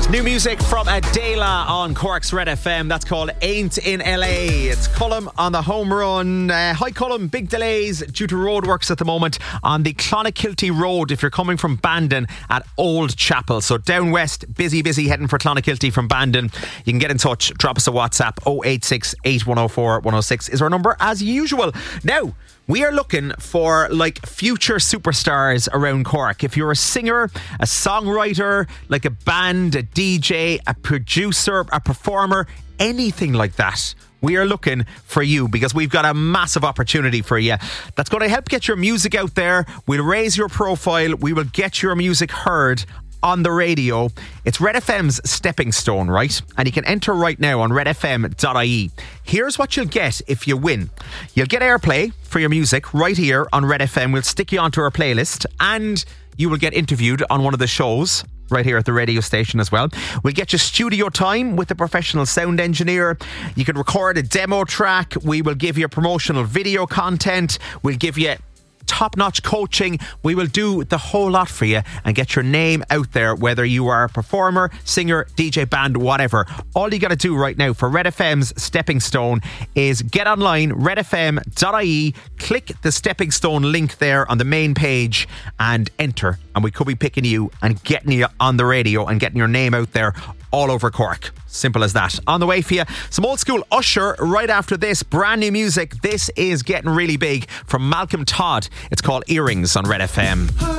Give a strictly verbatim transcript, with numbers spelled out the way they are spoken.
New music from Adela on Cork's Red F M. That's called Ain't in L A. It's Cullum on the home run. Uh, hi Cullum, big delays due to roadworks at the moment on the Clonakilty Road if you're coming from Bandon at Old Chapel. So down west, busy, busy heading for Clonakilty from Bandon. You can get in touch, drop us a WhatsApp. oh eight six, eight one oh four, one oh six is our number as usual. Now, we are looking for like future superstars around Cork. If you're a singer, a songwriter, like a band, a D J, a producer, a performer, anything like that, we are looking for you because we've got a massive opportunity for you that's going to help get your music out there. We'll raise your profile. We will get your music heard on the radio. It's Red F M's stepping stone, right? And you can enter right now on red f m dot i e. Here's what you'll get if you win. You'll get airplay for your music right here on Red F M. We'll stick you onto our playlist and you will get interviewed on one of the shows right here at the radio station as well. We'll get you studio time with a professional sound engineer. You can record a demo track. We will give you promotional video content. We'll give you top-notch coaching. We will do the whole lot for you and get your name out there, whether you are a performer, singer, D J, band, whatever. All you got to do right now for Red F M's stepping stone is get online, red f m dot i e, click the stepping stone link there on the main page and enter, and we could be picking you and getting you on the radio and getting your name out there all over Cork. Simple as that. On the way for you, some old school Usher right after this. Brand new music. This is getting really big from Malcolm Todd. It's called Earrings on Red F M.